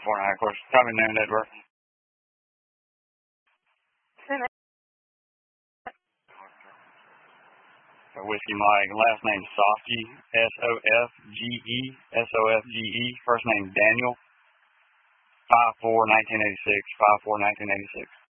49, of course. Common name, Edward. Whiskey Mike. Last name Sofge. S-O-F-G-E. S-O-F-G-E. First name Daniel. 5/4/1986. 5/4/1986.